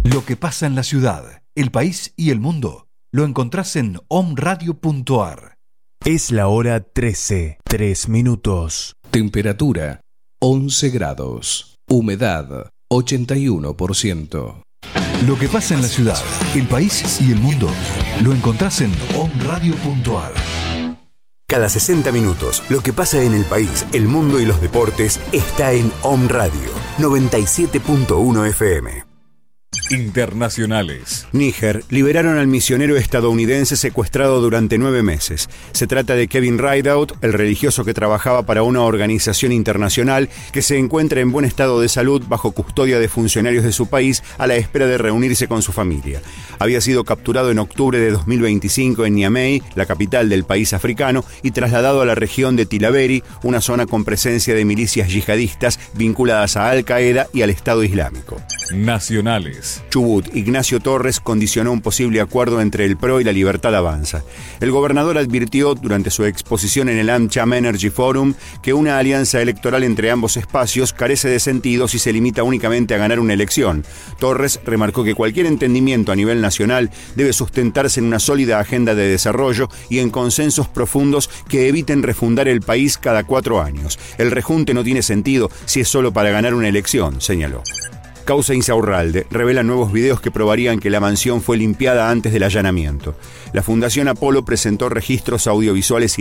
Lo que pasa en la ciudad, el país y el mundo lo encontrás en omradio.ar. Es la hora 13, 3 minutos. Temperatura 11 grados. Humedad 81%. Lo que pasa en la ciudad, el país y el mundo lo encontrás en omradio.ar. Cada 60 minutos, lo que pasa en el país, el mundo y los deportes está en Om Radio 97.1 FM. Internacionales. Níger liberaron al misionero estadounidense secuestrado durante 9 meses. Se trata de Kevin Rideout, el religioso que trabajaba para una organización internacional que se encuentra en buen estado de salud bajo custodia de funcionarios de su país a la espera de reunirse con su familia. Había sido capturado en octubre de 2025 en Niamey, la capital del país africano, y trasladado a la región de Tilaberi, una zona con presencia de milicias yihadistas vinculadas a Al-Qaeda y al Estado Islámico. Nacionales. Chubut, Ignacio Torres condicionó un posible acuerdo entre el PRO y la Libertad Avanza. El gobernador advirtió durante su exposición en el AmCham Energy Forum que una alianza electoral entre ambos espacios carece de sentido si se limita únicamente a ganar una elección. Torres remarcó que cualquier entendimiento a nivel nacional debe sustentarse en una sólida agenda de desarrollo y en consensos profundos que eviten refundar el país cada 4 años. El rejunte no tiene sentido si es solo para ganar una elección, señaló. Causa Insaurralde revela nuevos videos que probarían que la mansión fue limpiada antes del allanamiento. La Fundación Apolo presentó registros audiovisuales